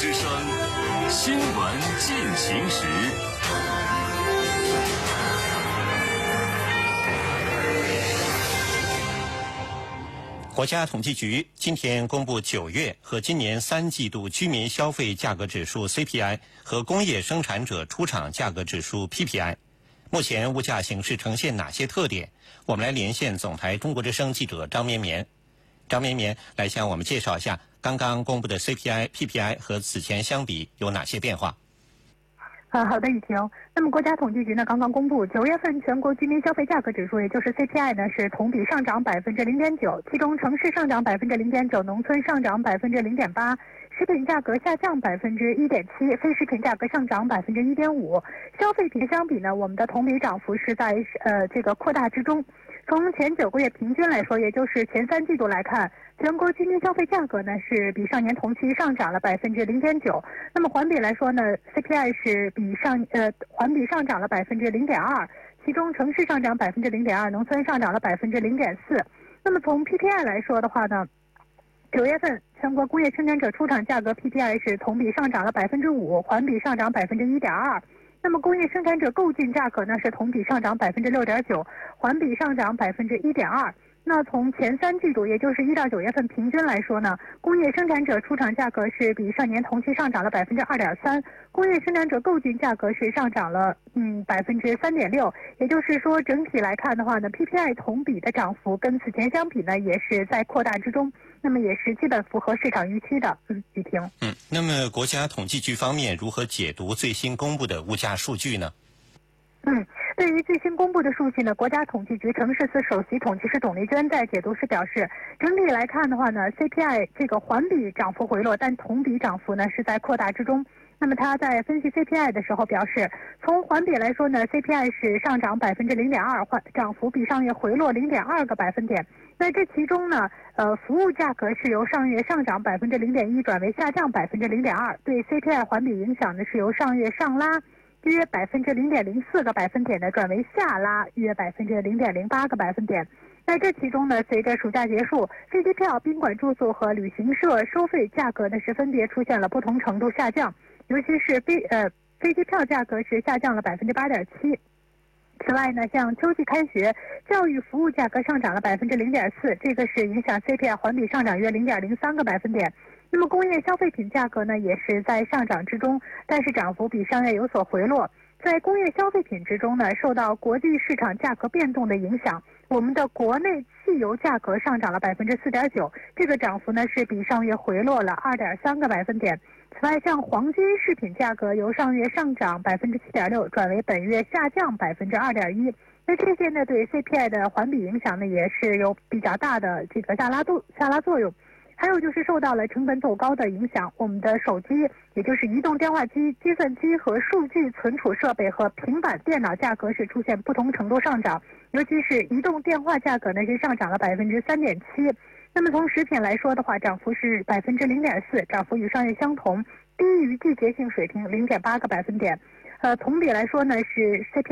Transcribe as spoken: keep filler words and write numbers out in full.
之声新闻进行时。 国家统计局今天公布九月和今年三季度居民消费价格指数 C P I 和工业生产者出厂价格指数 P P I。目前物价形势呈现哪些特点？我们来连线总台中国之声记者张绵绵。张绵绵来向我们介绍一下刚刚公布的 C P I、P P I 和此前相比有哪些变化。 啊，好的，雨婷。那么国家统计局呢刚刚公布，九月份全国居民消费价格指数，也就是 C P I 呢是同比上涨百分之零点九，其中城市上涨百分之零点九，农村上涨百分之零点八，食品价格下降百分之一点七，非食品价格上涨百分之一点五。消费品相比呢，我们的同比涨幅是在呃这个扩大之中。从前九个月平均来说，也就是前三季度来看，全国居民消费价格呢是比上年同期上涨了百分之零点九。那么环比来说呢 ，C P I 是比上呃环比上涨了百分之零点二，其中城市上涨百分之零点二，农村上涨了百分之零点四。那么从 P P I 来说的话呢，九月份全国工业生产者出厂价格 P P I 是同比上涨了百分之五，环比上涨百分之一点二。那么工业生产者购进价格呢是同比上涨百分之六点九，环比上涨百分之一点二。那从前三季度，也就是一到九月份平均来说呢，工业生产者出厂价格是比上年同期上涨了百分之二点三，工业生产者购进价格是上涨了嗯百分之三点六。也就是说，整体来看的话呢 ，P P I 同比的涨幅跟此前相比呢，也是在扩大之中。那么也是基本符合市场预期的。嗯，雨婷。 嗯，那么国家统计局方面如何解读最新公布的物价数据呢？ 嗯，对于最新公布的数据呢，国家统计局城市司首席统计师董丽娟在解读时表示，整体来看的话呢 ，C P I 这个环比涨幅回落，但同比涨幅呢是在扩大之中。那么他在分析 C P I 的时候表示，从环比来说呢 ，C P I 是上涨百分之零点二，环涨幅比上月回落零点二个百分点。那这其中呢，呃，服务价格是由上月上涨百分之零点一转为下降百分之零点二，对 C P I 环比影响呢是由上月上拉约百分之零点零四个百分点的转为下拉约百分之零点零八个百分点。在这其中呢，随着暑假结束，飞机票、宾馆住宿和旅行社收费价格呢是分别出现了不同程度下降，尤其是飞呃飞机票价格是下降了百分之八点七。此外呢，像秋季开学，教育服务价格上涨了百分之零点四，这个是影响 C P I 环比上涨约零点零三个百分点。那么工业消费品价格呢，也是在上涨之中，但是涨幅比上月有所回落。在工业消费品之中呢，受到国际市场价格变动的影响，我们的国内汽油价格上涨了百分之四点九，这个涨幅呢是比上月回落了二点三个百分点。此外，像黄金饰品价格由上月上涨百分之七点六，转为本月下降百分之二点一。那这些呢，对 C P I 的环比影响呢，也是有比较大的这个下拉度下拉作用。还有就是受到了成本走高的影响，我们的手机，也就是移动电话机、计算机和数据存储设备和平板电脑价格是出现不同程度上涨，尤其是移动电话价格呢是上涨了百分之三点七。那么从食品来说的话，涨幅是百分之零点四，涨幅与上月相同，低于季节性水平零点八个百分点。呃，同比来说呢是 C P I。